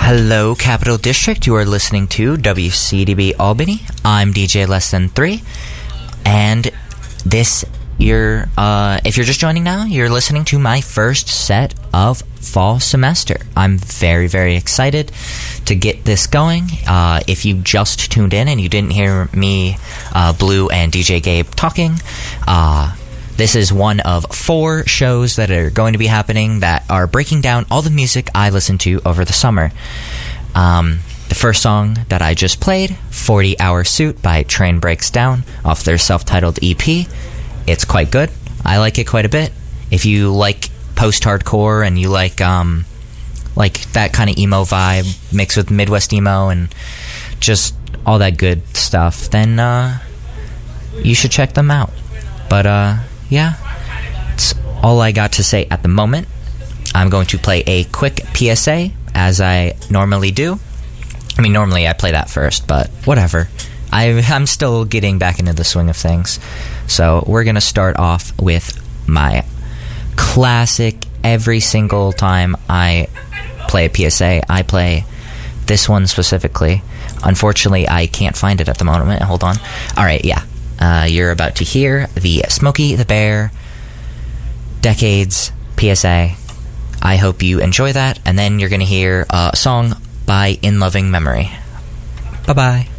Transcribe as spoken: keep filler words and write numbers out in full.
Hello, Capital District. You are listening to W C D B Albany. I'm D J Less Than Three, and this you're uh, if you're just joining now, you're listening to my first set of fall semester. I'm very, very excited to get this going. Uh, if you just tuned in and you didn't hear me, uh, Blue, and D J Gabe talking, uh, this is one of four shows that are going to be happening that are breaking down all the music I listened to over the summer. Um, the first song that I just played, forty hour Suit by Train Breaks Down, off their self-titled E P. It's quite good. I like it quite a bit. If you like post-hardcore and you like um, like that kind of emo vibe mixed with Midwest emo and just all that good stuff, then uh, you should check them out. But uh, yeah, that's all I got to say at the moment. I'm going to play a quick P S A, as I normally do. I mean, normally I play that first, but whatever. I, I'm still getting back into the swing of things. So we're going to start off with my classic. Every single time I play a P S A, I play this one specifically. Unfortunately, I can't find it at the moment. Hold on. All right, yeah. Uh, you're about to hear the Smokey the Bear Decades P S A. I hope you enjoy that, and then you're going to hear a song by In Loving Memory. Bye-bye.